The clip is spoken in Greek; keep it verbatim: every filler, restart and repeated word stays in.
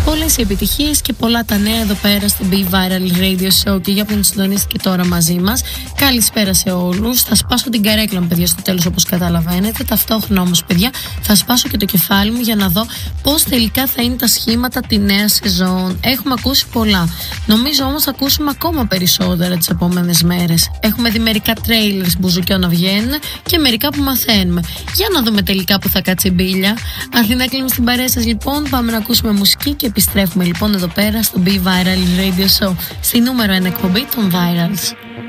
Πολλές οι επιτυχίες και πολλά τα νέα εδώ πέρα στο Be Viral Radio Show και για όποιον συντονίστηκε τώρα μαζί μας. Καλησπέρα σε όλους. Θα σπάσω την καρέκλα μου, παιδιά, στο τέλος, όπως καταλαβαίνετε. Ταυτόχρονα όμως, παιδιά, θα σπάσω και το κεφάλι μου για να δω πώς τελικά θα είναι τα σχήματα τη νέα σεζόν. Έχουμε ακούσει πολλά. Νομίζω όμως θα ακούσουμε ακόμα περισσότερα τις επόμενες μέρες. Έχουμε δει μερικά trailers μπουζουκιό να βγαίνουν και μερικά που μαθαίνουμε. Για να δούμε τελικά που θα κάτσει μπίλια. Αθήνα, κλείνουμε στην παρέα σας λοιπόν. Πάμε να ακούσουμε μουσική και επιστρέφουμε λοιπόν εδώ πέρα στο Be Viral Radio Show, στη νούμερο ένα εκπομπή των Virals.